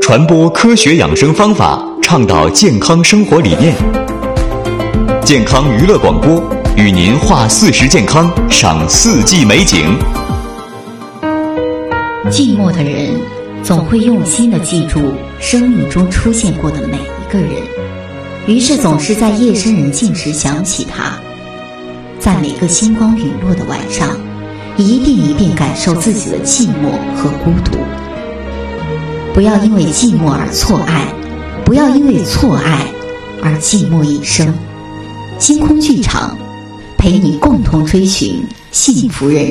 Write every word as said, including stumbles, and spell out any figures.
传播科学养生方法，倡导健康生活理念。健康娱乐广播，与您话四时健康，赏四季美景。 寂寞的人总会用心地记住生命中出现过的每一个人，于是总是在夜深人静时想起他，在每个星光陨落的晚上，一遍一遍感受自己的寂寞和孤独。不要因为寂寞而错爱，不要因为错爱而寂寞一生。星空剧场陪你共同追寻幸福人